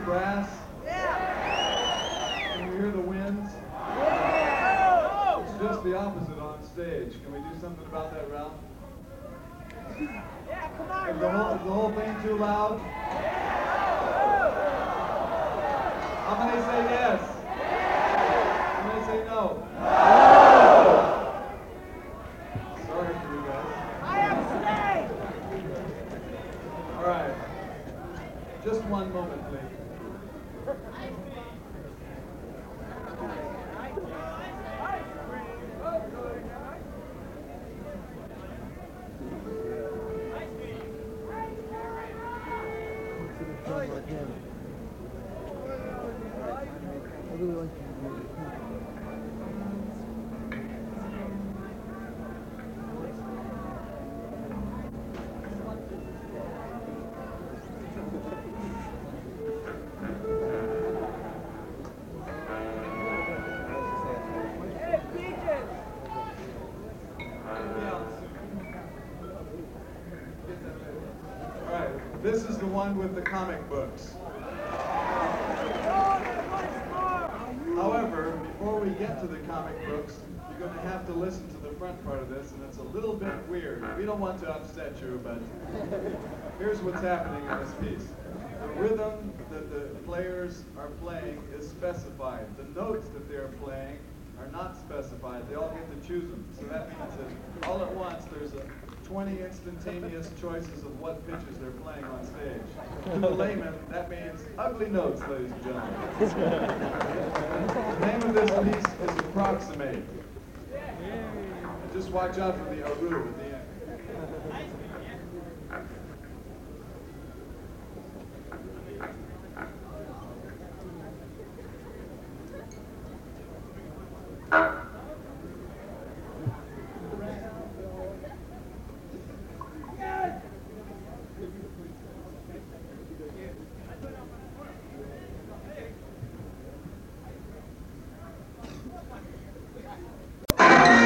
brass? Can you hear the winds? It's just the opposite on stage. Can we do something about that, Ralph? Is the whole thing too loud? How many say yes? How many say no? Sorry for you guys. All right. Just one moment, please. This is the one with the comic books. However, before we get to the comic books, you're going to have to listen to the front part of this, and it's a little bit weird. We don't want to upset you, but here's what's happening in this piece. The rhythm that the players are playing is specified. The notes that they're playing are not specified. They all get to choose them. So that means that all at once there's 20 instantaneous choices of what pitches they're playing on stage. To the layman, that means ugly notes, ladies and gentlemen. The name of this piece is Approximate. Just watch out for the aru at the end.